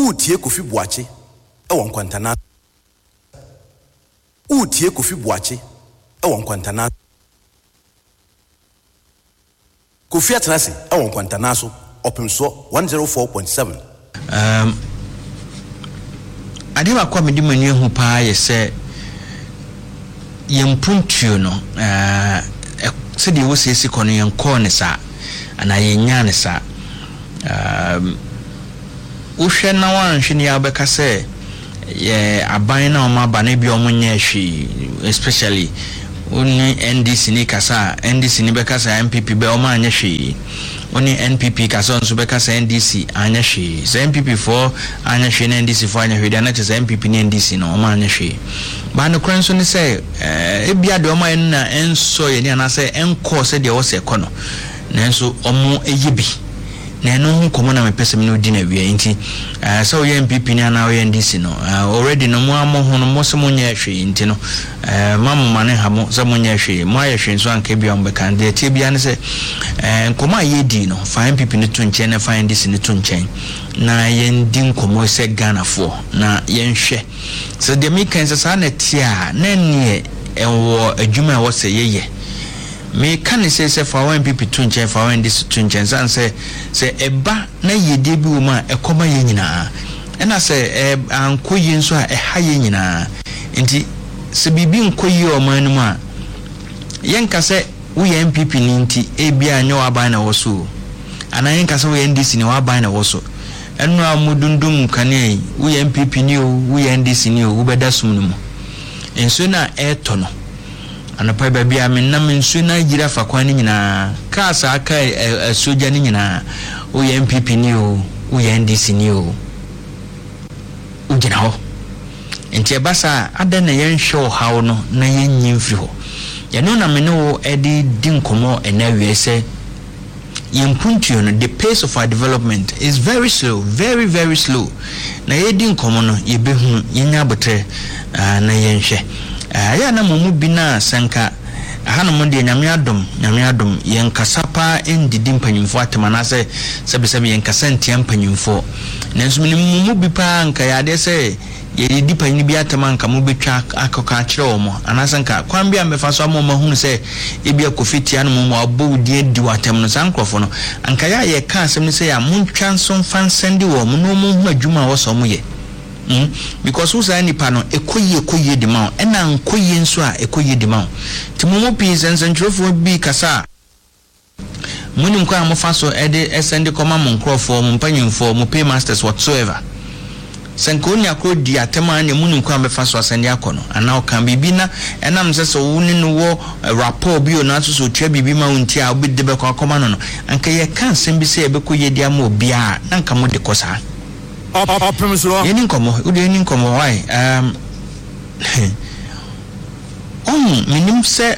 Utie Kofi Boakye ewo nkwantana. Utie Kofi Boakye ewo nkwantana. Kofi atenase ewo nkwantana so opemso 104.7. Ade wa kwa medi manu hu pa yese yempuntuo no se de wo sesi kono yenko ne sa ana yenya ne sa uhwe na wanhwe ne abeka se ye aban na oma ba na bi omunye hwe especially oni NDC ni kasa NDC ni beka sa MPP be oma anya hwe oni NPP kasa nso beka sa NDC anya hwe sa MPP for anya hwe na NDC for anya hwe da na sa MPP ni NDC no oma anya hwe ba no kran so ni se ebia de oma na enso ye ni ana se enko se de wo se kono na enso omo eyibi na no komo na mepese me no di na wie nti so ye MPP ni ana o NDC no already no mo amoho no mo se mo nya hwe nti no mamu mane ha mo se mo nya hwe mo aye hwe so anka bia mbe kan de tie bia ne se komo ayedi no fa MPP ni to nchen na fa NDC ni to nchen na ye ndi komo se Ghana fo na ye nhwe so de mi kan se sa na tia na nie enwo adwuma wo se ye me kan say for one people to nchen for one this to nchen san say eba na yede bi wo ma ekoma ye nyina na say ankoyi nso a ha ye nyina nti se bibi nkoyi o man mu a yenka say wo ye MPP ni nti ebia nya wa ban na wo so ana yenka say wo ye NDC ni wa ban na wo so enu amudundum kanai wo ye MPP ni o wo ye NDC ni o wo beda sum no mu enso na eto no anapa baby amenam nsu na gira fa kwan nyina ka sa aka soja ni nyina o ye MPP ni o ye NDC ni o ugina ho enti ebasa ada na yen hwe hawo no na yen nyimfiri ho ye no na me no edi dinkomo enawie se yempuntuo no the pace of our development is very slow, very very slow na ye dinkomo no ye behu yenya botre na yen hwe ya na mumu bina sanka hanu monde nyame adom yenkasa pa endidi mpanyimfo atema se sebe yenkasa ntia mpanyimfo nanso mumu bi pa nka ya de se ye di panyi bi atema nka mu betwa akoka kire omo anasanka kwan bia mefa so amoma hunu se ebia kofetia no mu abodi edi watem no sankrofo no anka ya ye ka asem ni se ya muntwa nso fansende wo mu no mu hu adwuma wo so mu ye because who say nipa no ekoye de ma ena nkoye nso a ekoye de ma ti mumu pi sensentrofo bi kasa muni mko amofa so send koma mo nkrofo mo mpanyimfo mo pay masters whatsoever senkonya akro di atema na muni mko amefa so asende akono ana o kan bibi na ena mse so wuni no wo rapport bi o na so twa bibi ma wonti a obide be kwa koma no anka ye kan sembi se ebekoye di ama obi a nanka mo de kosa yeni nkomo udi yeni nkomo why minim se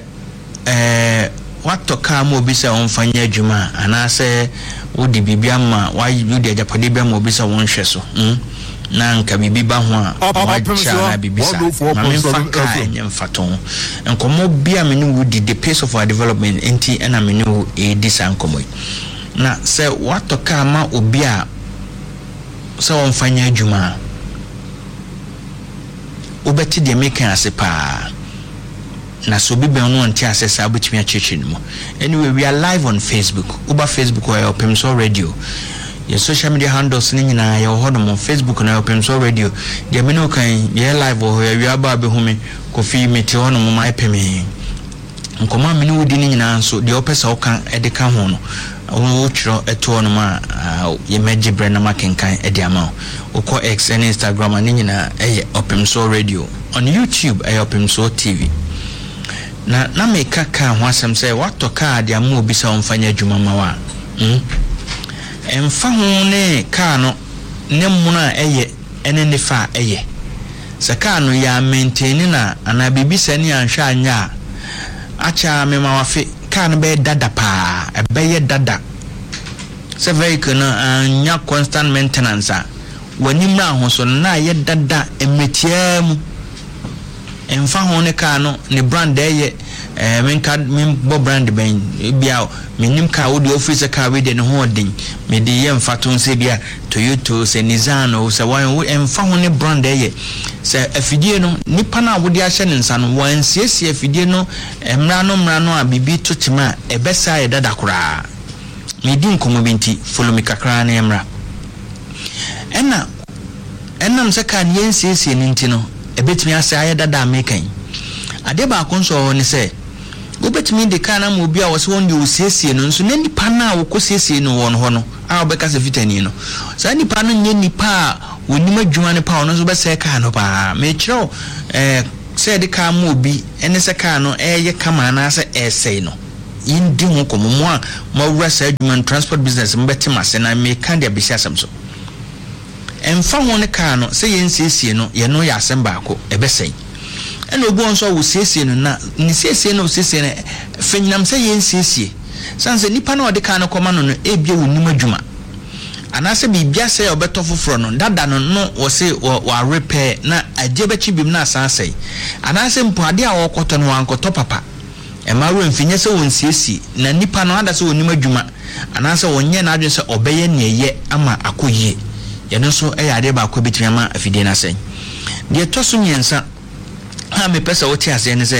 watoka mo bisa onfanya adwuma ana se udi bibia ma why udi ajapade bia mo bisa wonhwe so na nka bibi ba ho a wacha na bibisa mame faka nyemfaton nkomo bia meni udi the pace of our development enti na meni edisa nkomo na se watoka ma obi a so onfanya adwuma obeti de meka asepa na so bi ben no ntia asesa abutimi acheche no anyway we are live on Facebook uba Facebook or Opemso Radio your social media handles ni nyina ya ho no Facebook na Opemso Radio de me no kan ye live o we aba be humi kofi meti ho no ma epeme nkoma me no wudi ni nyina so de opesa o kan edeka ho no wo chiro eto no ma ye meje brand na makenkan edi ama uko X and Instagram ani nyina Opemso Radio on YouTube Opemso TV na meka ka ho asem say watoka ade ama obi sa omfanya adwuma ma wa emfa ho ne ka no ne muna ene ne fa se ka no ya maintain na ana bibisa ni anhwa anya acha me ma wafe ka no be dada pa be dada se vehicle no anya constant maintenance a wani mra ho so na ye dada emetiam emfa ho ne ka no ne brand menka bo brand ben bia menim ka wo de office ka we de ne ho odin me de ye mfato nse bia Toyota se Nissan o se wan emfa ho ne brand eye se afidie no nipa na wo de ahye ne nsa no wan siesie afidie no emra no a bibi totima ebesa ye dada kura me di nkomo binti follow me kakra na emra enam se ka ne siesie ne ntino ebetimi ase aye dada mekan ade ba konso ne se obetimi de kana mo bia wo se won de osiesie no nso ne nipa na wo kosiesie no won ho no a obeka se fitani no sa nipa no nye nipa woni madwuma ne pa ono so be se ka no pa me kiro se de ka mo bi ene se ka no ye kama na se esei no yindi ho komo mo a mo wura sa adwuma transport business mbetima se na me kan de abisi asem so emfa ho ne ka no se yensiesie no ye no ya asem ba ko ebesei eno obu onso wo siesie no na ni siesie no siesie ne fenyam se yensiesie sanse nipa na ode ka no koma no no ebie wo nim adwuma anase bibia se obeto foforo no dada no no wo se wa repair na aje bechi bim na asase anase mpade a wo koto no ankoto papa emaru mfinye se won siesie na nipa no ada se wo nim adwuma anase wonye na adwen se obeye ne ye ama akoyie ye no so ade ba akọ betimi ama afide na sen de toso nyensa ha me pesa wo ti ase ne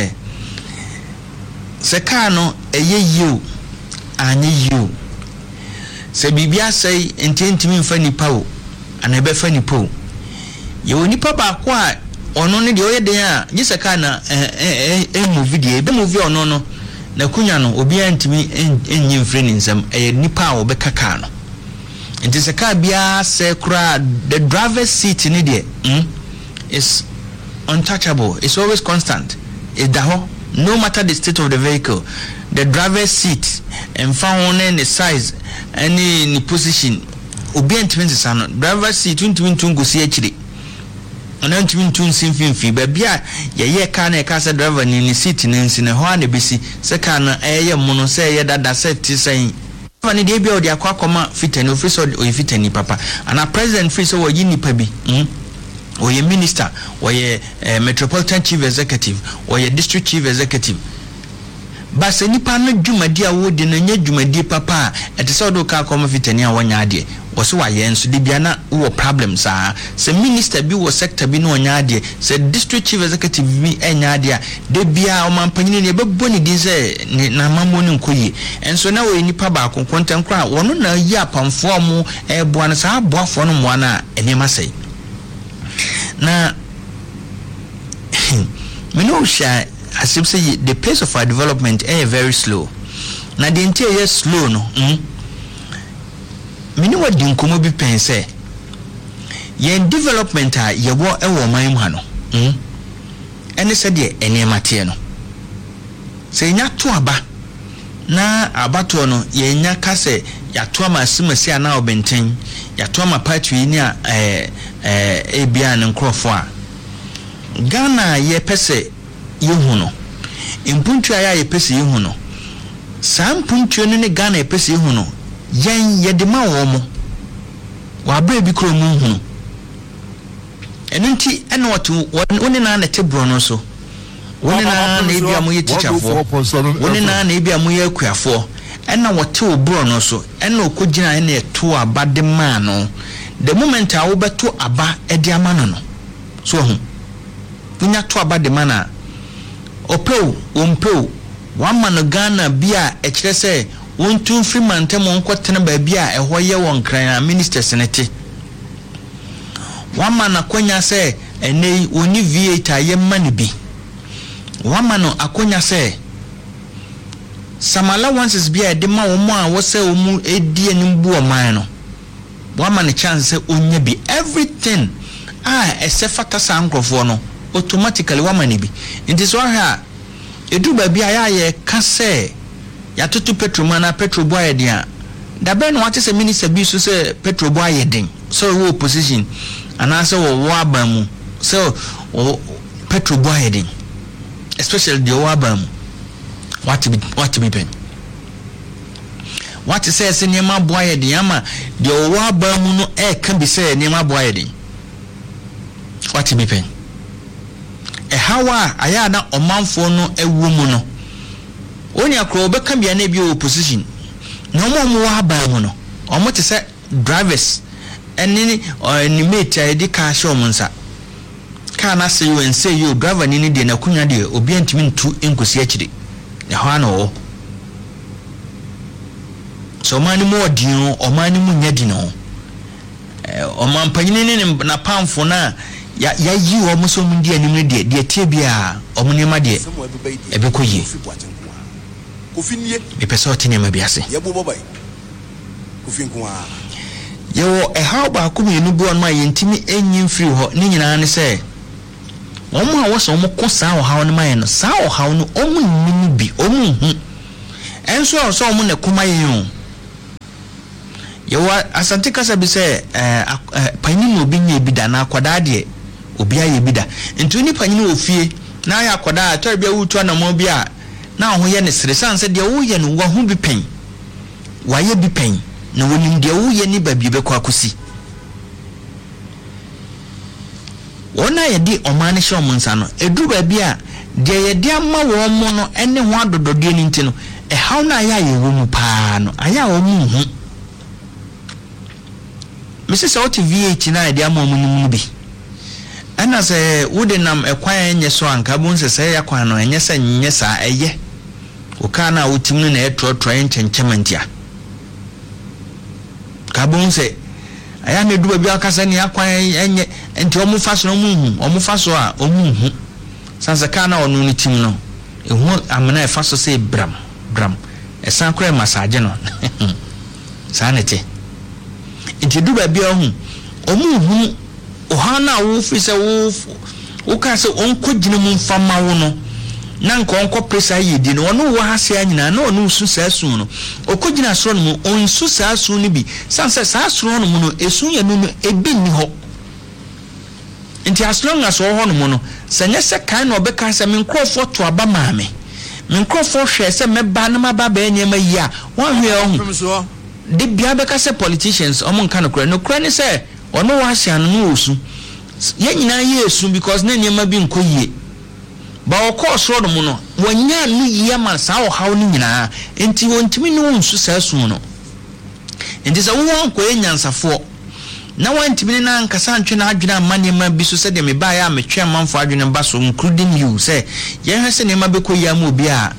se ka no eye yiu anye yiu se bibia sei ententimi mfa nipa o ana be fa nipa o ye woni pa ba ko a ono ne de oyeden a nyi se ka na movie de be movie ono no na kunya no obi antimi enyi mfre ni nsam nipa a obeka ka no enti se ka bia se kura the driver's seat ni de is untouchable. It's always constant. No matter the state of the vehicle, the driver's seat and found the size, any position. Obedient means driver's seat. Go see actually. And then to see fee. But ye can a car driver in seat in a horn busy. Second, mono say that set saying. Any day be or the aquacoma fit and office or fit any papa. And a president free so yini pabi. Or your minister, or your metropolitan chief executive, or your district chief executive. But se nipa no djuma dia wo de no nya djuma di papa et se do ka come fitania wanya ade wo so wa yen so de bia na wo problems ah se minister bi wo sector bi no wanya ade se district chief executive bi enya ade a de bia o mampanyini ne bebo ni din se na mammo ni nkoyi enso na wo nipa ba konkontan kra wono na yi apamfo mu eboa no sa aboafo no mo na enema sei na me no sha as if say the pace of our development is very slow. Na the entire slow no. Me know what din komo bi pen say. Yen development a ye wo e wo man mu ha no. Ene se de enema tie no. Se nya to aba na abato no ye nya ka se ya to ama simasi ana obenten ya to ama patwi ni a ebia ne nkrofo a Ghana ye pese yehuno impuntu aya ye pese yehuno sampuntu no ne Ghana ye pese yehuno yen ye de ma wo mo wa bra bi kro mu hunu enunti ene watu woni na na tebro no so woni na na ebia mo ye tichafo woni na na ebia mo ye akuafo ena wote obro no so ena okogina ene to aba de ma no the moment a wo beto aba e de ama no so hu unya to aba de ma na opeu ompeu wama no Ghana bia e kire se wontu free mantem onkotene ba bia e hoye won kran minister senate wama na konya se enei oni V8 ayemma ne bi wama no akonya se samala once bia de ma wo mo a wo se wo mu edi animbu o man no wama ne chance se onya bi everything esefata sankrofo no automatically wama ne bi nti so ha edu ba bia ya ka se ya tutu petrol mana petrol boy dia da ben what is a minister bi so se petrol boy den so wo position ana se wo aba mu so petrol boy den especially the aba mu what be pen what say se niam boy den ama the aba mu no can be say niam boy den what be pen hawa aya na omanfo no ewu mu no oni akro obeka bia na bi opposition na omo wa ba ho no omo te se drivers eni ni mate edi ka sha omo nsa ka na se you say you driver ni de na kunya de obi antimi ntu enkosi akire ya ho ana o so mani mo odin o mani mu nyadi no o man panyini ni na pamfo na ya yi o mo so mu di anim de tie bia o mo nema de ebe koyi e pesa otine ma biase yo how ba ku mi nu bu on ma yentimi enyin free ho ni nyina ne se omo a wo so mo ko sa o hawo ne ma no sa o hawo no omo nimi bi omo hu enso so omo ne kuma yen yo asante kasa bi se panyin obi nya bi da na akwada de obi aye bi da ntu ni panyin ofie na ya akwada atori bia wutu na mo bia na ho ye ne sresan se de wo ye no wa hu bi pen wa ye bi pen na wonim de wo ye ni ba bi be kwa kusi wona ye di omane hye omunsa no edu ba bia de ye de ama wo mo no ene ho adodode ni ntino haw na ya ye wo mu pa no aya wo mu hu Mrs. OTVH na de ama mo nimu bi ana se wode nam ekwan enye so anka bon se ya kwan no enye se nye sa eye o ka na wotim na etrotro enchenchementia ka bon se aya me duba bi akasa ne akwan enye enti omu faso no mu hu omu faso a omu hu sanse ka na onu ni tim no ehu amena faso se bram esan kra massage no sanete enti duba bi ohu omu hu ohana wo fi se wo ka se onko gine mu mfama wo no na nko onko presa yedi no ono wo hase anyina na ono su sasu no okogina soro no mu onsu sasu ni bi sanse sasu no mu no esu ye no ebi ni ho enti as long as wo ho no mu no sanye se kan na obeka se me nkrofo to aba maame me nkrofo hwe se meba na maba ba enyema yi a won hwe ohu de bia beka se politicians omo nka no kra ni se ono wa hye anu osu ye nyina ye esu because na nyema bi nkoyie ba okosoro no mu no wonya nu yie ma sa wo hawo ni nyina enti wontimi no nsu sa su no enti sa wo anko enyansafo na wantimi na nkasa ntwe na adwena manema bi so se de me ba ya metwe amanfo adwene ba so including you say ye hwese ne ma bekoyi am obi a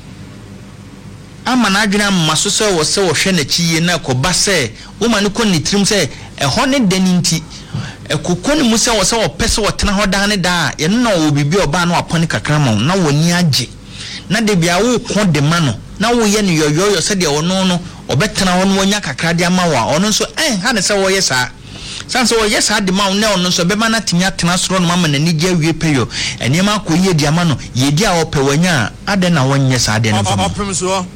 ama na adwena maso se wo se wo hwe na chiye na ko ba se wo ma ne ko ni trim se ho ne deninti ekokoni mu se wo se wo pese wo tena ho dan ne da ye no wo bibi oba na aponi kakra ma na woni age na de bia wo ko de ma no na wo ye ne yoyoyo se de wo no obetena ho no wonya kakra de ama wa ono so ha ne se wo ye sa sanso wo ye sa de ma no ono so be ma na tinya tena soro no ma na ni je awie peyo enema ko ye de ama no ye di a wo pe wonya ade na wonye sa de no fam so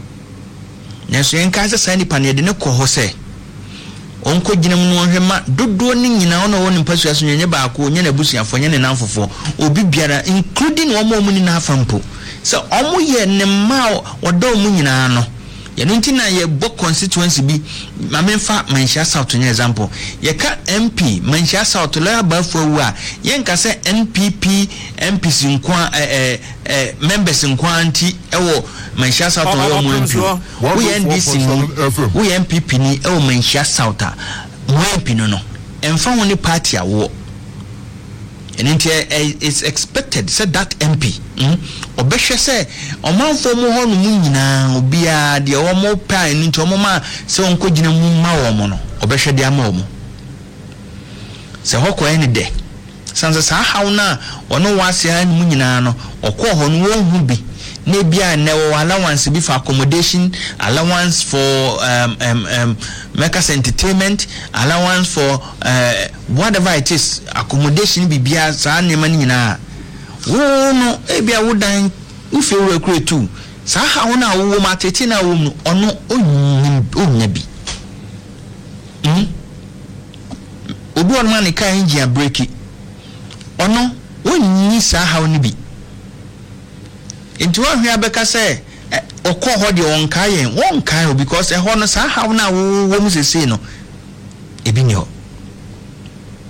neso enka se sa ni pa ne de ne ko ho se onko ginam no hwema dodo ni nyina ono woni mpasu aso nyenye ba ko nye na busuafo nye ne nanfofo obi biara including wo mo ni na afampo so omo ye ne ma odo mu nyina no ye no ntina ye bo constituency bi mamenfa Manchia South nye example ye ka MP Manchia South la ba fu awu a ye nka se NPP MPs nkwa members nkwa anti ewo Manchia South wo mu MP wo ye NDC wo ye MPP ni ewo Manchia South a mo MP no emfa woni party awo and it's expected said that MP obehwe se omanfo mo ho no nyina obia de omo pa ni nti omo ma se onko gina mu ma wo mo no obehwe de ama omo se hokọ eni de sanse sa hawo na ono wase an mu nyina no okọ ho no wo hu bi na bia na wo allowance bi for accommodation, allowance for makers entertainment, allowance for whatever it is, accommodation bi bia sa na mani nyina wo no e bia wo dan wo fe wo akure tu sa ha wo na wo ma tete na wo no ono onya bi obi on man kan ngia breaki ono wonni sa ha wo ni bi into one here because say okọ ho de won kai because ho no sa ha na wo mu sese no ebi ni ho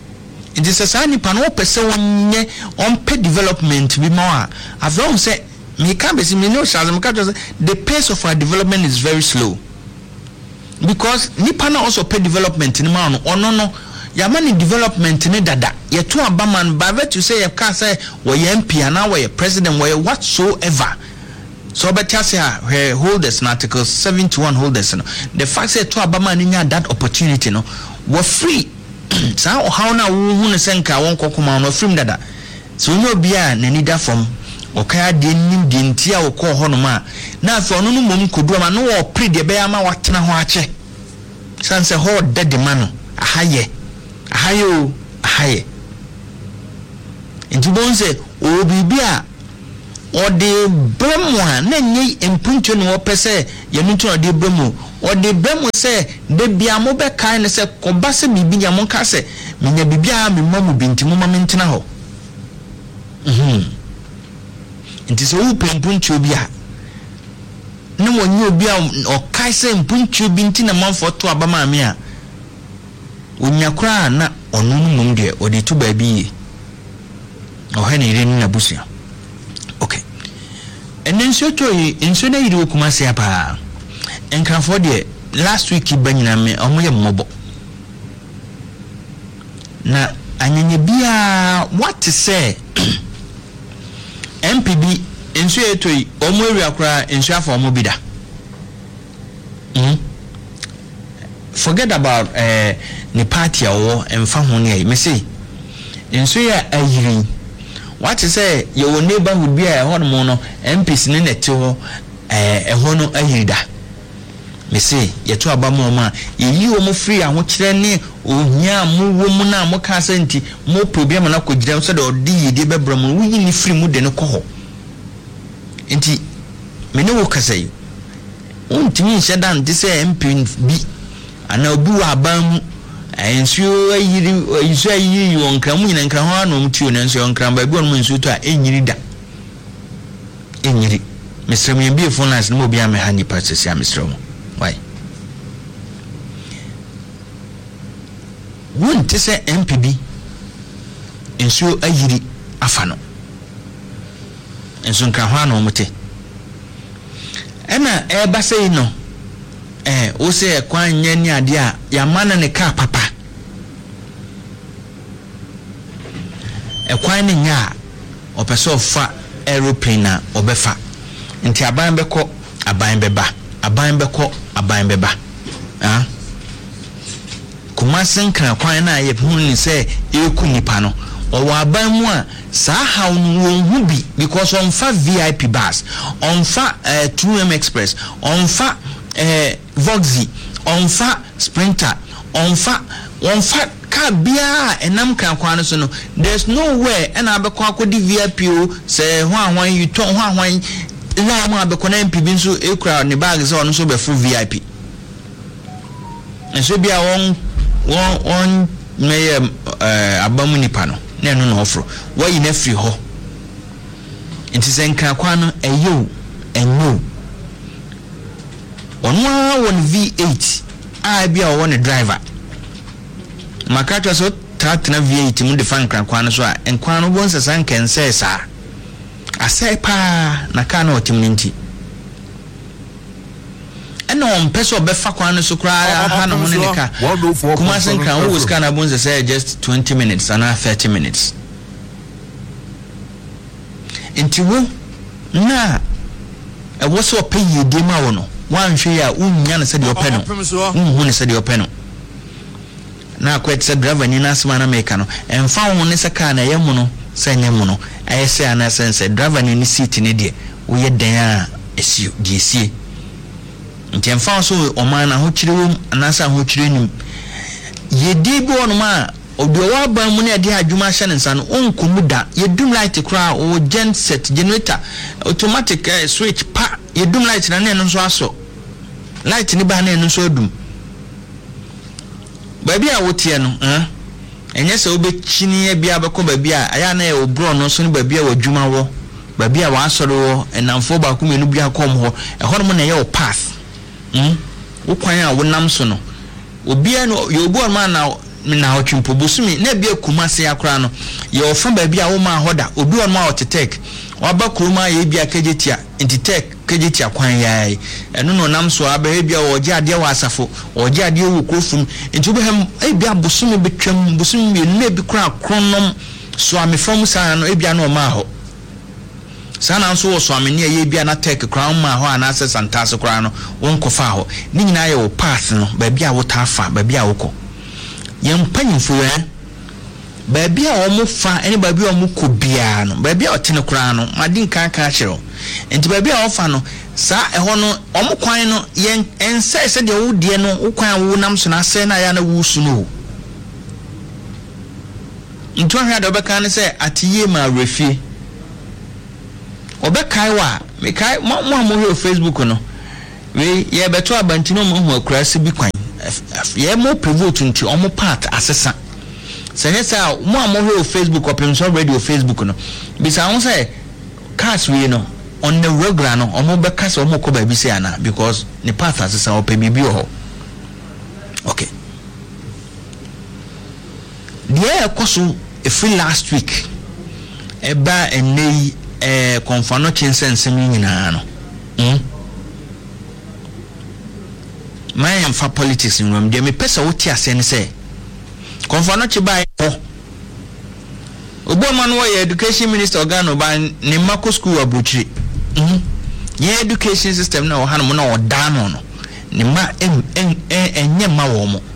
it is a sani pano pese wonye on pe development bi ma a avon say me can't be me no shazam catch the pace of our development is very slow because nipa na also pay development in man no yamani development ni dada ye to abaman by virtue say ye can say we MP and now we president we whatsoever so better say holders in article 71 holders no the fact say to abaman nya that opportunity no we free sa how na hu ne senka won kokoma no free dada so no bia na nida from okaya de nim de ntia wo ko ho no ma na afi ono no mom kodu ma no wo pre de be ama watena ho ache sanse ho de ma no ahaye nti bonse o bibia o de bremu a na nyi empuncho no wo pese ye no nto de bremu o de bremu se de bia mo be kan ne se ko ba se bibi ya mo ka se menya bibia me mamu binti mo ma mentena ho nti so wo pempuncho bia ne mo nyi obi a o kai se empuncho binti na manfo to abama me a unyakra na onunu mum de odi to ba bi o ha ne reni na busia okay enen so toyi enso na yiri okuma se apa enkanfo de last week banyina me omoye mmobo na anyenye bia what to say MPB enso etoyi omo area kra enso afa omo bida forget about the party or emfa ho ne me say enso ya ayiri what to say your neighborhood be a ho no MPs ne nete ho ho no ayirida me say ye to abamo ma yi wo mo free a ho kire ne ohia mo wo mu na mo ka senti mo problem na ko gira so de odi yidi bebra mo wo yi ni free mu de ne ko ho enti me ne wo kasai untimi shedan de say MP bi ana obi wa abam ensuo ayiri isu ayi wonkra mu nyina nkra ho anom tio na ensuo nkra ba bi on mu ensuo to a enyiri da enyiri Mr. Mbi finance no obi ame ha ni purchase ya Mr. Mo why won te say MPB ensuo ayiri afano ensuo nkra ho anom te ena eba sei no o se kwan nyani ade a ya mana ne ka papa kwan ne nya opeso fa aeroplane na obefa nti aban beko aban beba aban beko aban beba kuma senka kwan na ye hu ni se eku nipa no o wa aban mu a sa haw no won bi because on fa VIP bus on fa 2M express on fa Voxy on fa Sprinter on fa ka bia enam kan kwan so no there's no way and abekwa akodi VIP o say hwan you ton hwan la ma abekwa na MPB nso ekura ne bag so no so be full VIP enso bia won meye abamu nipa no na eno no ofro wayi na free ho enti senka kwan no eyo enyo onwa won V8 a bia won driver makatwa so tatna V8 mu de fan kran so a enkwan no bon sesan kense sa asai pa na ka na otimninti eno on peso be fa kwan so kra ha no ne ka kuma sen kan wo scan bon say just 20 minutes and 30 minutes enti wo na e wo so pay yede ma wo no wan hwe ya unya na se de openo hu ne se de openo na kwet se driver ni na asma na meka no emfa ho ne se ka na ye mu no se nye mu no ayese ana sense driver ni seat ni de wo ye dan a esio de esie nti emfa so o man na ho kire wo anasa ho kire nim ye de bi won ma obi wa ban mu ne de adwuma hye ne nsa no onkomu da ye dum light kra o gen set generator automatic switch pa ye dum light na ne no so aso light ni ba na no so dum baby a wotie no enye se obechini bia beko baby a aya na e obro no so ne baby a wadwuma wo baby a wasoro wo enamfo ba kuma enu bia kom ho e ho no na ye o path wo kwan a wonam so no obi a no ye obo ma na otwimpo bosumi na bia kuma se akra no ye ofa baby a wo ma hoda obi on ma otetek waba kuruma ye bia kejetia intitek kejetia kwan yae eno no nam so aba bia oje ade wa asafo oje ade wo krofum nti obehem bia bosome betwam bosome me ne bi kra kronom so amefom sa no bia no ma ho sana nso wo so amene ye bia na tek kra ma ho ana sesantase kra no won kofa ho ni nyina ye wo path no ba bia wo ta fa ba bia wo ko yem panyimfo baabi a omo fa ene baabi a omo kɔ bia no baabi a ɔtene kura no madi nkan ka kyerɛ enti baabi a ɔfa no saa ɛhɔ no omo kwan no yen ense de wo die no wo kwan wo nam so na sɛ na ya na wo su no ntu ahwa de obɛka ne sɛ atiye ma refie obɛkai wa mekai mo ho Facebook no we ye beto abantino mo ho akura se bi kwan ye mo provote nti omo part asesa Senesa mo amohwe Facebook opemso radio Facebook no bisa won say cars we no on the regular no omo be cars omo ko ba bi say ana because ne path asesa opemi bi ho okay dia ekoso e free last week eba enei konfano chinsensem nyina no my fa politics in room dia me pesa wo ti ase ne say konfano chibai Obama no education minister organo ba ne mako school abuchi ye education system na ohana mo na odano no ne ma enye ma wo mo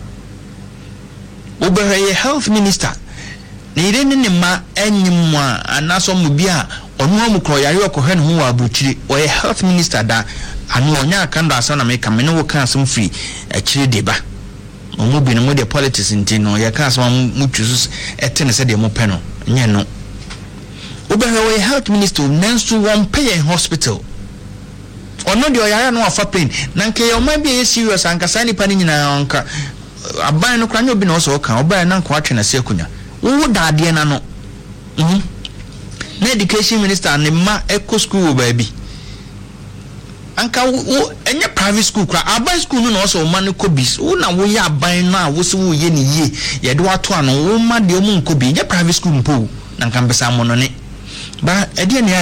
obere health minister ne ire ne ma enyim a anaso mo bia onu amu kro yare okohwe ne ho abuchi o ye health minister da anu onya akanda asa na me ka me ne wo kan asem free akire deba omo bi no mo de politics ntino ya ka asem mu twusu etene se de mo pe no nye no obere health minister nanso won pay hospital ono de oyare no afa pain na nke ye o ma bi e serious anka sani pani nyina anka aban no kra nyo bi na so ka obere na nko atwe na se akunya wo da ade na no na education minister ne ma eco school ba bi anka wo enye private school kra aban school no na so ma ne kobis wo na wo ya aban na wo se wo ye ne ye ye de wato ano wo ma de o mu nkobi enye private school mpo na nka mpesa mo no ne ba ede ne